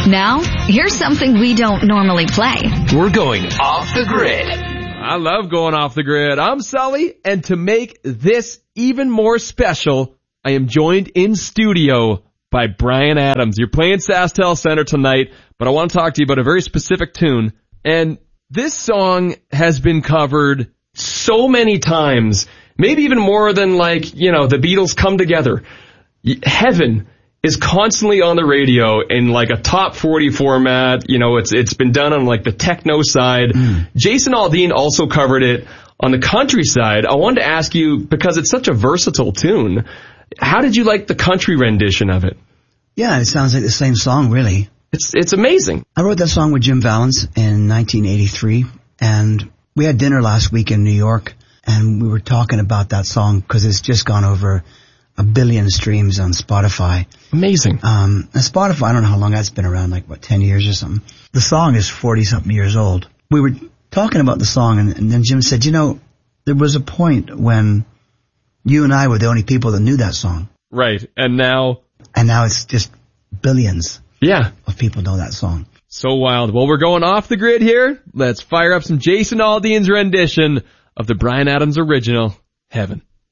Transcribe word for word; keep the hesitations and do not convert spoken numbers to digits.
Now, here's something we don't normally play. We're going off the grid. I love going off the grid. I'm Sully, and to make this even more special, I am joined in studio by Bryan Adams. You're playing SaskTel Center tonight, but I want to talk to you about a very specific tune. And this song has been covered so many times, maybe even more than, like, you know, the Beatles Come Together. Heaven is constantly on the radio in like a top forty format. You know, it's it's been done on like the techno side. Mm. Jason Aldean also covered it on the country side. I wanted to ask you, because it's such a versatile tune, how did you like the country rendition of it? Yeah, it sounds like the same song, really. It's it's amazing. I wrote that song with Jim Valance in nineteen eighty-three, and we had dinner last week in New York, and we were talking about that song because it's just gone over a billion streams on Spotify. Amazing. Um, and Spotify, I don't know how long that's been around, like, what, ten years or something. The song is forty-something years old. We were talking about the song, and, and then Jim said, you know, there was a point when you and I were the only people that knew that song. Right, and now? And now it's just billions yeah. of people know that song. So wild. Well, we're going off the grid here. Let's fire up some Jason Aldean's rendition of the Bryan Adams original, Heaven.